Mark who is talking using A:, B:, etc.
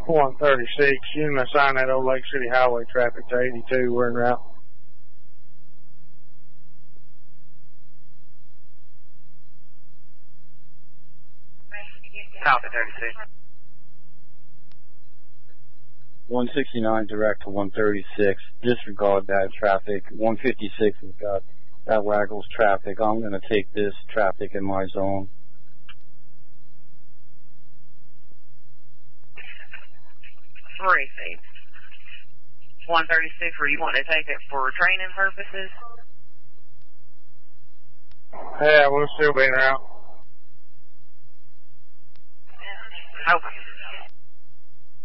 A: 136, you can assign that old Lake City Highway traffic to 82, we're en route.
B: Copy, 36.
C: 169 direct to 136. Disregard that traffic. 156 has got that waggles traffic. I'm going to take this traffic in my zone.
B: Three feet. 136, where you want to take it for training purposes?
A: Yeah, we'll still be en route.
B: Okay.